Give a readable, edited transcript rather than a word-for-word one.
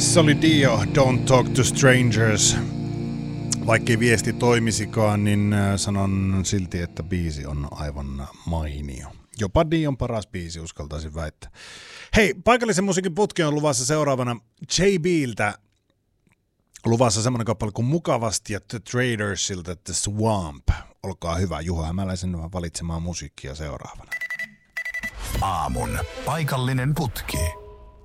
Se oli Dio, Don't Talk to Strangers. Vaikkei viesti toimisikaan, niin sanon silti, että biisi on aivan mainio. Jopa Dion paras biisi, uskaltaisin väittää. Hei, paikallisen musiikin putki on luvassa seuraavana JB:ltä. Luvassa semmoinen kappale kuin Mukavasti ja The Tradersilta The Swamp. Olkaa hyvä, Juha Hämäläisen valitsemaan musiikkia seuraavana. Aamun paikallinen putki.